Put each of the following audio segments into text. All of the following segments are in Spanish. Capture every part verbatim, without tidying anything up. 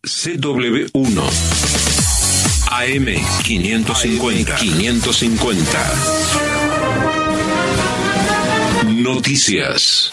C W uno A M quinientos cincuenta. quinientos cincuenta. Noticias.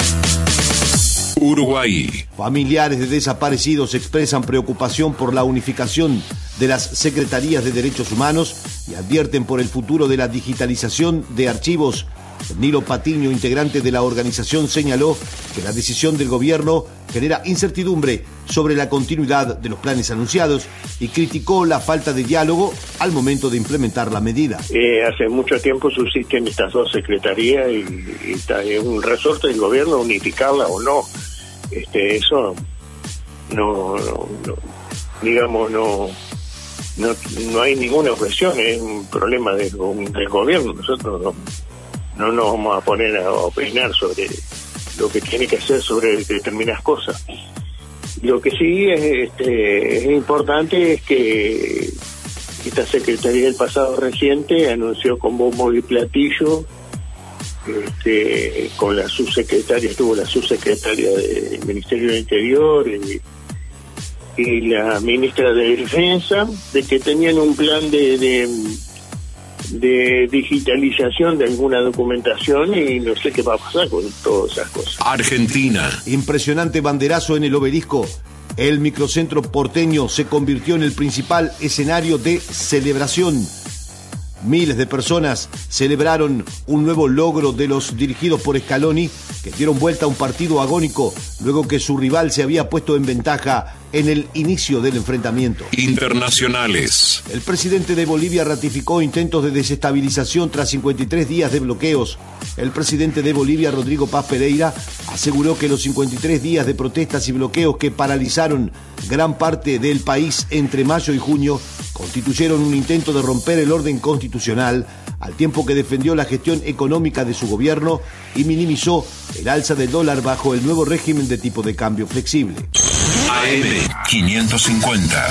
Uruguay. Familiares de desaparecidos expresan preocupación por la unificación de las Secretarías de Derechos Humanos y advierten por el futuro de la digitalización de archivos. Nilo Patiño, integrante de la organización, señaló que la decisión del gobierno genera incertidumbre sobre la continuidad de los planes anunciados y criticó la falta de diálogo al momento de implementar la medida. Eh, hace mucho tiempo subsisten estas dos secretarías y, y está en un resorte del gobierno unificarla o no. Este, eso no, no, no digamos, no, no, no hay ninguna objeción, es un problema del, del gobierno. Nosotros no. No nos vamos a poner a opinar sobre lo que tiene que hacer sobre determinadas cosas. Lo que sí es, este, es importante es que esta Secretaría del pasado reciente anunció con bombo y platillo, este, con la subsecretaria, estuvo la subsecretaria del Ministerio del Interior y, y la ministra de Defensa, de que tenían un plan de... de de digitalización de alguna documentación y no sé qué va a pasar con todas esas cosas. Argentina. Impresionante banderazo en el Obelisco. El microcentro porteño se convirtió en el principal escenario de celebración. Miles de personas celebraron un nuevo logro de los dirigidos por Scaloni, que dieron vuelta a un partido agónico luego que su rival se había puesto en ventaja en el inicio del enfrentamiento. Internacionales. El presidente de Bolivia ratificó intentos de desestabilización tras cincuenta y tres días de bloqueos. El presidente de Bolivia, Rodrigo Paz Pereira, aseguró que los cincuenta y tres días de protestas y bloqueos que paralizaron gran parte del país entre mayo y junio constituyeron un intento de romper el orden constitucional, al tiempo que defendió la gestión económica de su gobierno y minimizó el alza del dólar bajo el nuevo régimen de tipo de cambio flexible. A M quinientos cincuenta.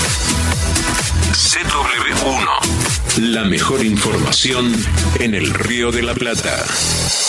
C W uno. La mejor información en el Río de la Plata.